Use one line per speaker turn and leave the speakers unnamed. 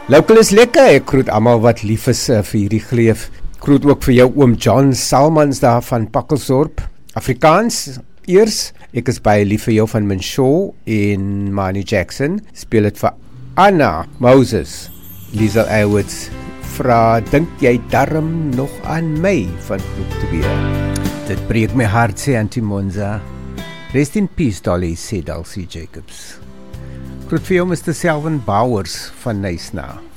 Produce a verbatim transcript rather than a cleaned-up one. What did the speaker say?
Local is lekker, ek groet almal wat lief is uh, vir hierdie geleef. Ek groet ook vir jou oom John Salmans daar van Pakkelsdorp. Afrikaans, eers, ek is baie lief vir jou van Minshaw en Manny Jackson. Speel het vir Anna Moses. Liesel Edwards vra, dink jy darm nog aan my van groep twee? Dit breek my hart, sê Auntie Monza. Rest in peace, Dolly, sê Dulcie Jacobs. Groet vir jou, Mister Selwyn Bowers van Nysna.